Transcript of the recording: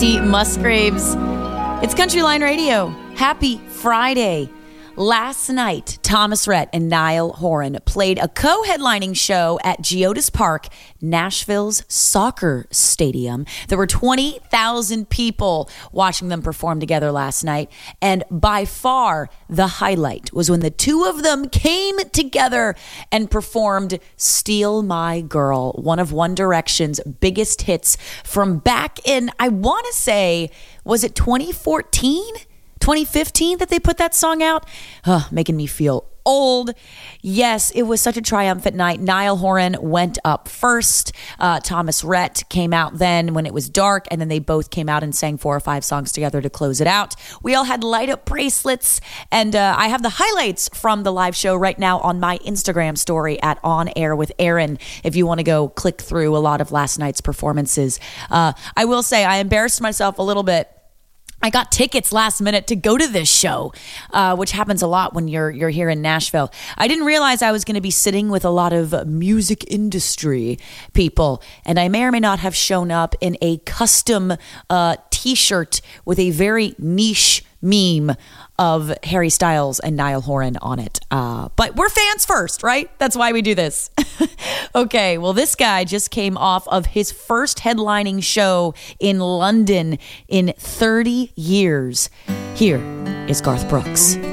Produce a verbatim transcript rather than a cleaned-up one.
Dee Musgraves. It's Country Line Radio. Happy Friday. Last night, Thomas Rhett and Niall Horan played a co-headlining show at Geodis Park, Nashville's soccer stadium. There were twenty thousand people watching them perform together last night, and by far the highlight was when the two of them came together and performed Steal My Girl, one of One Direction's biggest hits from back in, I want to say, was it twenty fourteen? twenty fifteen that they put that song out? Huh, making me feel old. Yes, it was such a triumphant night. Niall Horan went up first. Uh, Thomas Rhett came out then when it was dark, and then they both came out and sang four or five songs together to close it out. We all had light up bracelets, and uh, I have the highlights from the live show right now on my Instagram story at On Air with Aaron, if you want to go click through a lot of last night's performances. Uh, I will say I embarrassed myself a little bit. I got tickets last minute to go to this show, uh, which happens a lot when you're you're here in Nashville. I didn't realize I was going to be sitting with a lot of music industry people, and I may or may not have shown up in a custom uh, T-shirt with a very niche meme of Harry Styles and Niall Horan on it. Uh, but we're fans first, right? That's why we do this. Okay, well, this guy just came off of his first headlining show in London in thirty years. Here is Garth Brooks.